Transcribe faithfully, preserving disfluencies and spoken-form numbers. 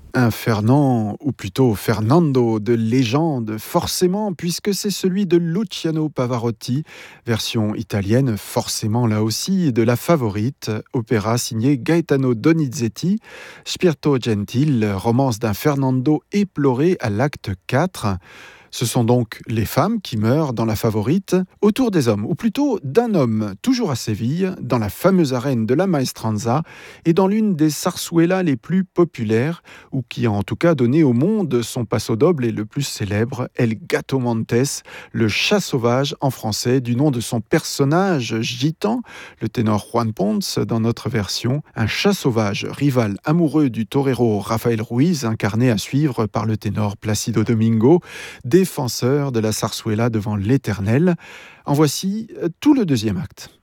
Un Fernand, ou plutôt Fernando de légende, forcément, puisque c'est celui de Luciano Pavarotti, version italienne, forcément là aussi, de La Favorite, opéra signé Gaetano Donizetti, Spirito Gentil, romance d'un Fernando éploré à l'acte quatre. Ce sont donc les femmes qui meurent dans La Favorite, autour des hommes, ou plutôt d'un homme, toujours à Séville, dans la fameuse arène de la Maestranza, et dans l'une des sarsuelas les plus populaires, ou qui a en tout cas donné au monde son passo doble et le plus célèbre, El Gato Montes, le chat sauvage en français, du nom de son personnage gitan, le ténor Juan Ponce dans notre version, un chat sauvage rival amoureux du torero Rafael Ruiz, incarné à suivre par le ténor Placido Domingo, défenseur de la zarzuela devant l'Éternel. En voici tout le deuxième acte.